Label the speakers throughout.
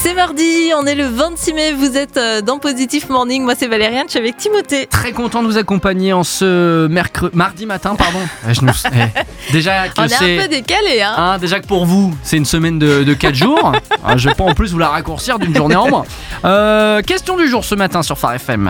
Speaker 1: C'est mardi, on est le 26 mai, vous êtes dans Positif Morning, moi c'est Valériane, je suis avec Timothée.
Speaker 2: Très content de vous accompagner en ce mardi matin, pardon. Déjà que
Speaker 1: on est un peu décalé, hein.
Speaker 2: Déjà que pour vous, c'est une semaine de 4 jours. Je vais pas en plus vous la raccourcir d'une journée en moins. Question du jour ce matin sur Phare FM.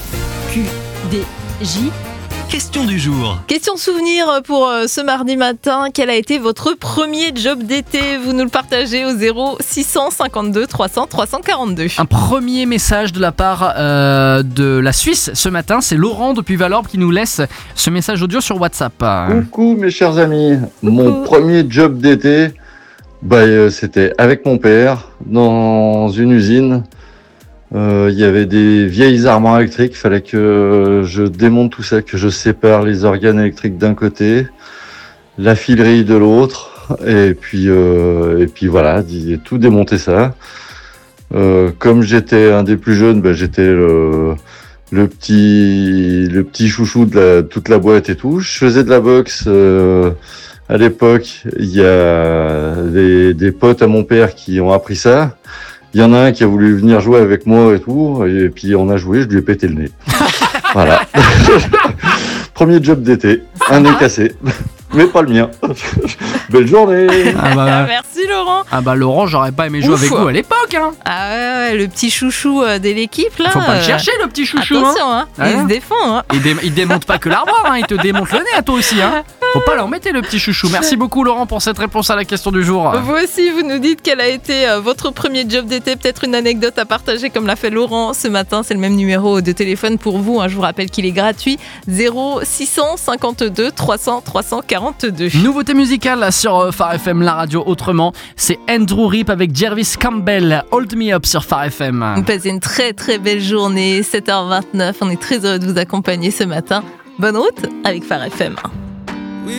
Speaker 1: QDJ.
Speaker 3: Question du jour.
Speaker 1: Question souvenir pour ce mardi matin. Quel a été votre premier job d'été ? Vous nous le partagez au 0652 300 342.
Speaker 2: Un premier message de la part de la Suisse ce matin. C'est Laurent depuis Valorbe qui nous laisse ce message audio sur WhatsApp.
Speaker 4: Coucou mes chers amis. Mon premier job d'été, c'était avec mon père dans une usine. Il y avait des vieilles armoires électriques, il fallait que je démonte tout ça, que je sépare les organes électriques d'un côté, la filerie de l'autre, et puis voilà, tout démonter ça. Comme j'étais un des plus jeunes, j'étais le petit chouchou de toute la boîte et tout. Je faisais de la boxe. À l'époque, il y a des potes à mon père qui ont appris ça. Il y en a un qui a voulu venir jouer avec moi et tout, et puis on a joué, je lui ai pété le nez. Voilà. Premier job d'été, un nez cassé, mais pas le mien. Belle journée.
Speaker 1: Merci Laurent.
Speaker 2: Laurent, j'aurais pas aimé jouer avec vous à l'époque.
Speaker 1: Ouais, le petit chouchou de l'équipe là.
Speaker 2: Faut pas le chercher le petit chouchou.
Speaker 1: Attention, il se défend.
Speaker 2: Il démonte pas que l'armoire, il te démonte le nez à toi aussi. Faut pas l'embêter le petit chouchou. Merci beaucoup Laurent pour cette réponse à la question du jour.
Speaker 1: Vous aussi, vous nous dites quel a été votre premier job d'été, peut-être une anecdote à partager comme l'a fait Laurent ce matin. C'est le même numéro de téléphone pour vous, je vous rappelle qu'il est gratuit, 0652 300 342.
Speaker 2: Nouveauté musicale sur Phare FM, la radio autrement, c'est Andrew Rip avec Jervis Campbell, Hold Me Up sur Phare FM.
Speaker 1: Vous passez une très très belle journée, 7h29, on est très heureux de vous accompagner ce matin. Bonne route avec Phare FM.